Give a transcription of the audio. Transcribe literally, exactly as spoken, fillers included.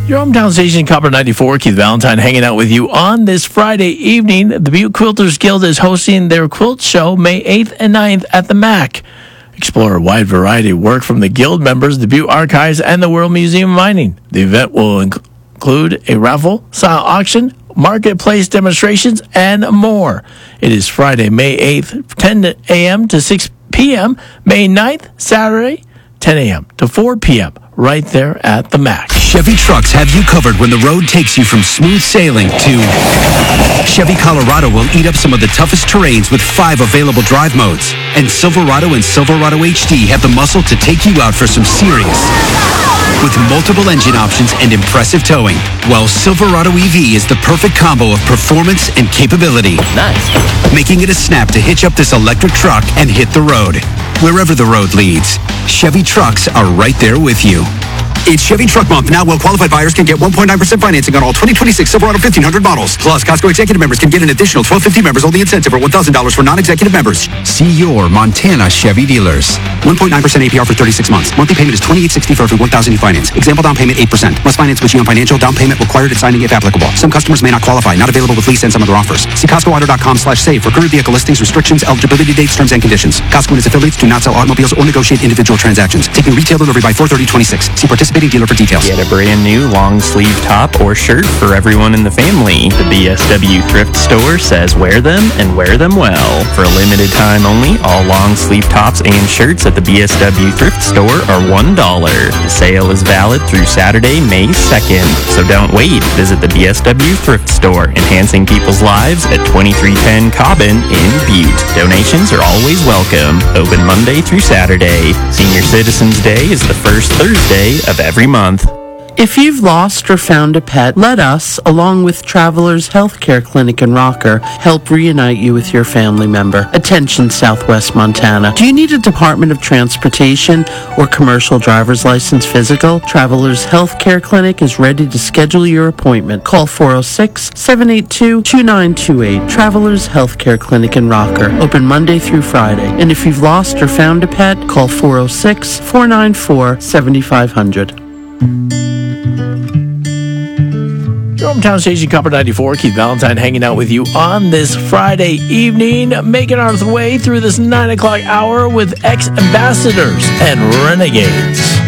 Your hometown station, Copper ninety-four, Keith Valentine hanging out with you on this Friday evening. The Butte Quilters Guild is hosting their quilt show May eighth and ninth at the M A C. Explore a wide variety of work from the Guild members, the Butte Archives, and the World Museum of Mining. The event will inc- include a raffle, silent auction, marketplace demonstrations, and more. It is Friday, May eighth, ten a.m. to six p.m., May ninth, Saturday, ten a.m. to four p.m., right there at the M A C. Chevy trucks have you covered when the road takes you from smooth sailing to... Chevy Colorado will eat up some of the toughest terrains with five available drive modes. And Silverado and Silverado H D have the muscle to take you out for some serious. With multiple engine options and impressive towing, while Silverado E V is the perfect combo of performance and capability. Nice. Making it a snap to hitch up this electric truck and hit the road. Wherever the road leads, Chevy trucks are right there with you. It's Chevy Truck Month. Now, well-qualified buyers can get one point nine percent financing on all twenty twenty-six Silverado fifteen hundred models. Plus, Costco Executive members can get an additional twelve fifty members-only incentive for one thousand dollars for non-executive members. See your Montana Chevy dealers. one point nine percent A P R for thirty-six months. Monthly payment is twenty-eight sixty for every one thousand you finance. Example down payment eight percent. Must finance with G M Financial. Down payment required at signing if applicable. Some customers may not qualify. Not available with lease and some other offers. See Costco Auto dot com slash save for current vehicle listings, restrictions, eligibility dates, terms, and conditions. Costco and its affiliates do not sell automobiles or negotiate individual transactions. Taking retail delivery by four thirty twenty-six. See participating dealer for details. Get a brand new long sleeve top or shirt for everyone in the family. The B S W Thrift Store says wear them and wear them well. For a limited time only, all long sleeve tops and shirts at the B S W Thrift Store are one dollar. The sale is valid through Saturday, May second. So don't wait. Visit the B S W Thrift Store, enhancing people's lives at twenty-three ten Cobbin in Butte. Donations are always welcome. Open Monday through Saturday. Senior Citizens Day is the first Thursday of every month. If you've lost or found a pet, let us, along with Travelers Healthcare Clinic in Rocker, help reunite you with your family member. Attention, Southwest Montana. Do you need a Department of Transportation or commercial driver's license physical? Travelers Healthcare Clinic is ready to schedule your appointment. Call four oh six, seven eight two, two nine two eight. Travelers Healthcare Clinic in Rocker. Open Monday through Friday. And if you've lost or found a pet, call four oh six, four nine four, seven five zero zero. Your hometown station, Copper ninety-four, Keith Valentine hanging out with you on this Friday evening, making our way through this nine o'clock hour with ex-ambassadors and renegades.